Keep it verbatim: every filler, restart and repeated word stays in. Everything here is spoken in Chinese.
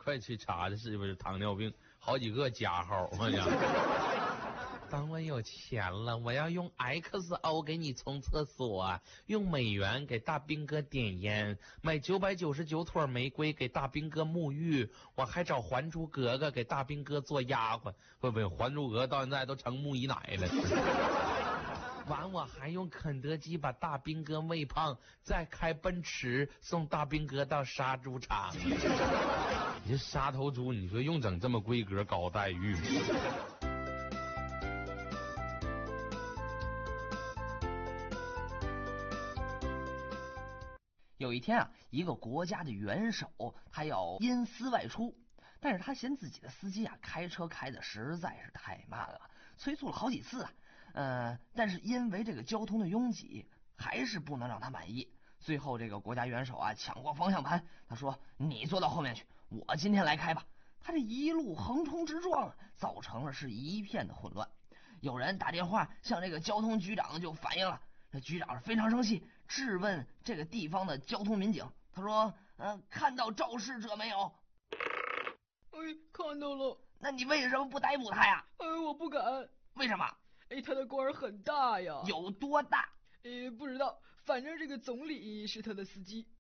快去查查是不是糖尿病，好几个加号，我讲。等我有钱了，我要用 X O 给你冲厕所，用美元给大兵哥点烟，买九百九十九朵玫瑰给大兵哥沐浴，我还找还珠格格给大兵哥做丫鬟，不不，还珠格格到现在都成木姨奶了。完，我还用肯德基把大兵哥喂胖，再开奔驰送大兵哥到杀猪场。你这杀头猪，你说用整这么规格高待遇吗？ 有一天啊，一个国家的元首他要因私外出，但是他嫌自己的司机啊开车开的实在是太慢了，催促了好几次啊，呃，但是因为这个交通的拥挤，还是不能让他满意。最后这个国家元首啊抢过方向盘，他说：“你坐到后面去，我今天来开吧。”他这一路横冲直撞，造成了是一片的混乱。有人打电话向这个交通局长就反映了。这局长是非常生气，质问这个地方的交通民警。他说：“呃，看到肇事者没有？”“ 哎，看到了。”“ 那你为什么不逮捕他呀？”“ 哎，我不敢。”“ 为什么？”“ 哎，他的官儿很大呀。”“ 有多大？”“ 哎，不知道，反正这个总理是他的司机。”